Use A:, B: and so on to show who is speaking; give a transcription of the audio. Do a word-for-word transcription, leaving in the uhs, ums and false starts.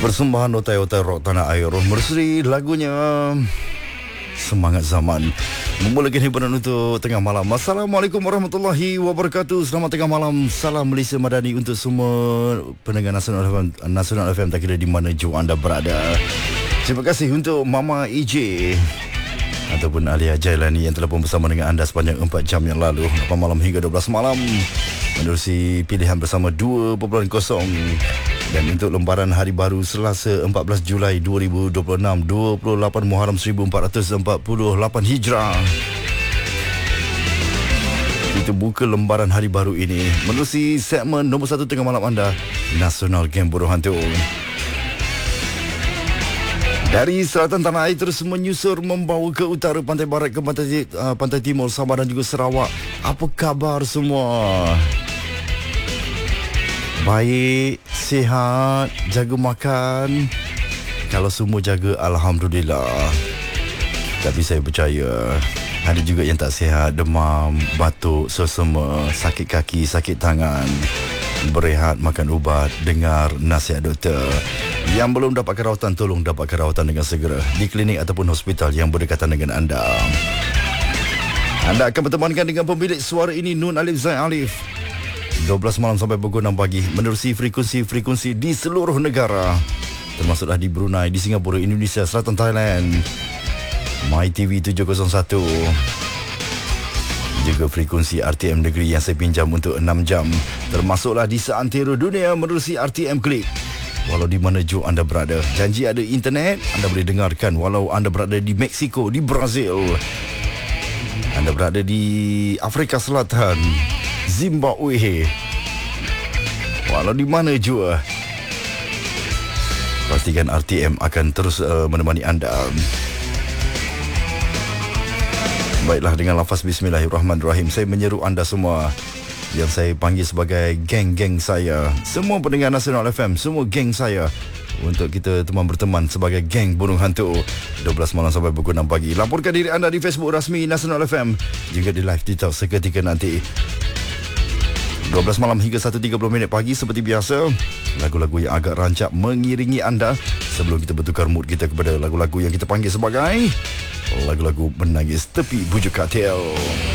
A: Persembahan otai-otai rock tanah air Merseri lagunya Semangat Zaman. Memulakan hiburan untuk tengah malam. Assalamualaikum warahmatullahi wabarakatuh. Selamat tengah malam. Salam Malaysia Madani untuk semua pendengar Nasional F M, Nasional F M tak kira di mana jua anda berada. Terima kasih untuk Mama E J ataupun Alia Jailani yang telah pun bersama dengan anda sepanjang empat jam yang lalu, lapan malam hingga dua belas malam, menerusi pilihan bersama dua titik kosong. Dan untuk lembaran hari baru Selasa empat belas Julai dua ribu dua puluh enam, dua puluh lapan Muharram seribu empat ratus empat puluh lapan Hijrah, kita buka lembaran hari baru ini menerusi segmen nombor satu tengah malam anda, Nasional Game Buruh Hantu. Dari selatan tanah air terus menyusur membawa ke utara, pantai barat ke pantai, uh, pantai timur, Sabah dan juga Sarawak. Apa khabar semua? Baik, sihat, jaga makan. Kalau semua jaga, Alhamdulillah. Tapi saya percaya ada juga yang tak sihat, demam, batuk, sesama, sakit kaki, sakit tangan. Berehat, makan ubat, dengar nasihat doktor. Yang belum dapatkan rawatan, tolong dapatkan rawatan dengan segera di klinik ataupun hospital yang berdekatan dengan anda. Anda akan bertemankan dengan pemilik suara ini, Nun Alif Zain Alif, dua belas malam sampai pukul enam pagi, menerusi frekuensi-frekuensi di seluruh negara, termasuklah di Brunei, di Singapura, Indonesia, Selatan Thailand, MyTV tujuh kosong satu, juga frekuensi R T M Negeri yang saya pinjam untuk enam jam, termasuklah di seantero dunia menerusi R T M Klik. Walau di mana jua anda berada, janji ada internet, anda boleh dengarkan. Walau anda berada di Mexico, di Brazil, anda berada di Afrika Selatan, Zimbabwe, walau di mana jua, pastikan R T M akan terus uh, menemani anda. Baiklah, dengan lafaz Bismillahirrahmanirrahim, saya menyeru anda semua yang saya panggil sebagai geng-geng saya, semua pendengar Nasional F M, semua geng saya, untuk kita teman berteman sebagai geng Burung Hantu dua belas malam sampai pukul enam pagi. Laporkan diri anda di Facebook rasmi Nasional F M, juga di live TikTok seketika nanti. Dua belas malam hingga satu tiga puluh minit pagi seperti biasa, lagu-lagu yang agak rancak mengiringi anda sebelum kita bertukar mood kita kepada lagu-lagu yang kita panggil sebagai lagu-lagu menangis tepi bujuk katil.